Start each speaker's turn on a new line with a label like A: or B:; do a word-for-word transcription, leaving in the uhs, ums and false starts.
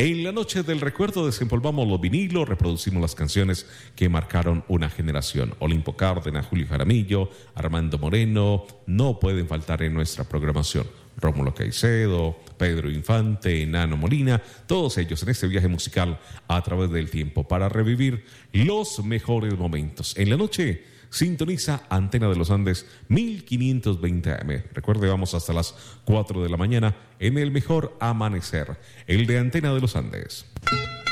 A: En la noche del recuerdo desempolvamos los vinilos, reproducimos las canciones que marcaron una generación. Olimpo Cárdenas, Julio Jaramillo, Armando Moreno, no pueden faltar en nuestra programación. Rómulo Caicedo, Pedro Infante, Nano Molina, todos ellos en este viaje musical a través del tiempo para revivir los mejores momentos. En la noche sintoniza Antena de los Andes mil quinientos veinte A M. Recuerde, vamos hasta las cuatro de la mañana en el mejor amanecer, el de Antena de los Andes.